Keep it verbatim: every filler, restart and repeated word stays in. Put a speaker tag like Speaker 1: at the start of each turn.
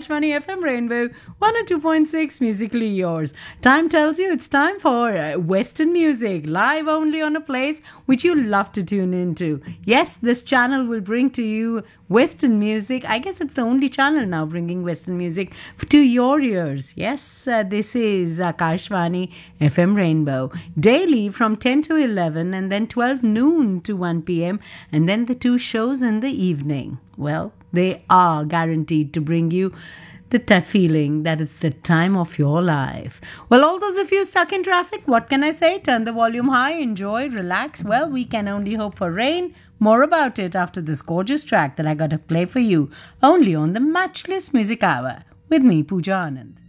Speaker 1: Akashvani F M Rainbow one oh two point six, musically yours. Time tells you it's time for uh, Western music, live only on a place which you love to tune into. Yes, this channel will bring to you Western music. I guess it's the only channel now bringing Western music to your ears. Yes, uh, this is Akashvani F M Rainbow. Daily from ten to eleven and then twelve noon to one p.m. and then the two shows in the evening. Well, they are guaranteed to bring you the t- feeling that it's the time of your life. Well, all those of you stuck in traffic, what can I say? Turn the volume high, enjoy, relax. Well, we can only hope for rain. More about it after this gorgeous track that I got to play for you only on the Matchless Music Hour with me, Pooja Anand.